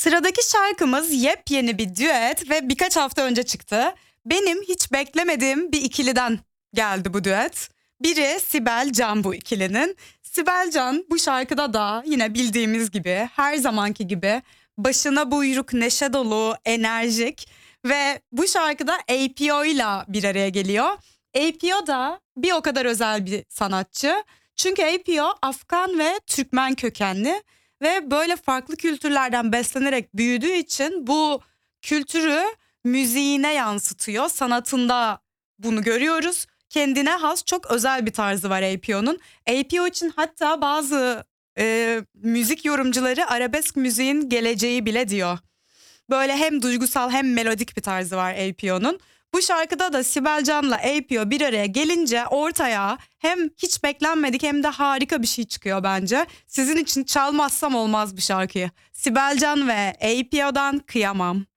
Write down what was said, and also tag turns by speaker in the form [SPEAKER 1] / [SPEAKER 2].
[SPEAKER 1] Sıradaki şarkımız yepyeni bir düet ve birkaç hafta önce çıktı. Benim hiç beklemediğim bir ikiliden geldi bu düet. Biri Sibel Can bu ikilinin. Sibel Can bu şarkıda da yine bildiğimiz gibi her zamanki gibi başına buyruk, neşe dolu, enerjik ve bu şarkıda APO ile bir araya geliyor. APO da bir o kadar özel bir sanatçı. Çünkü APO Afgan ve Türkmen kökenli ve böyle farklı kültürlerden beslenerek büyüdüğü için bu kültürü müziğine yansıtıyor. Sanatında bunu görüyoruz. Kendine has çok özel bir tarzı var APO'nun. APO için hatta bazı müzik yorumcuları arabesk müziğin geleceği bile diyor. Böyle hem duygusal hem melodik bir tarzı var APO'nun. Bu şarkıda da Sibel Can'la APO bir araya gelince ortaya hem hiç beklenmedik hem de harika bir şey çıkıyor bence. Sizin için çalmazsam olmaz bu şarkıyı. Sibel Can ve APO'dan Kıyamam.